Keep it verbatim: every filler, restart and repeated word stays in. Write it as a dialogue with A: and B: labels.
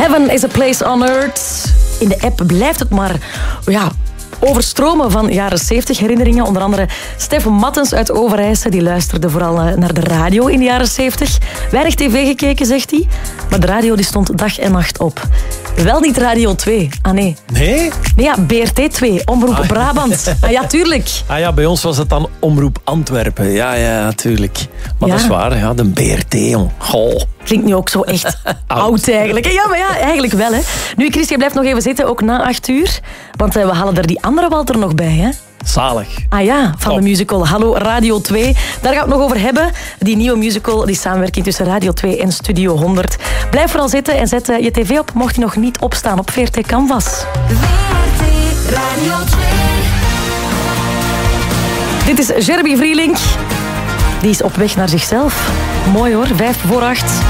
A: Heaven is a place on earth. In de app blijft het maar... ja, overstromen van jaren zeventig herinneringen. Onder andere Stef Mattens uit Overijse. Die luisterde vooral naar de radio in de jaren zeventig. Weinig tv gekeken, zegt hij. Maar de radio die stond dag en nacht op. Wel niet Radio twee. Ah, nee.
B: Nee?
A: Nee, ja, B R T twee. Omroep ah. Brabant. Ah, ja, tuurlijk.
B: Ah ja, bij ons was het dan Omroep Antwerpen. Ja, ja, natuurlijk. Maar ja. Dat is waar, ja, de B R T, jong. Goh.
A: Klinkt nu ook zo echt oud eigenlijk. Ja, maar ja, eigenlijk wel. Hè. Nu, Christian, blijft nog even zitten, ook na acht uur. Want uh, we halen er die andere Walter nog bij, hè?
B: Zalig.
A: Ah ja, van de musical Hallo Radio twee. Daar gaan we het nog over hebben. Die nieuwe musical, die samenwerking tussen Radio twee en Studio honderd. Blijf vooral zitten en zet je tv op, mocht hij nog niet opstaan op V R T Canvas. V R T Radio twee. Dit is Jeremy Vrielink. Die is op weg naar zichzelf. Mooi hoor, vijf voor acht.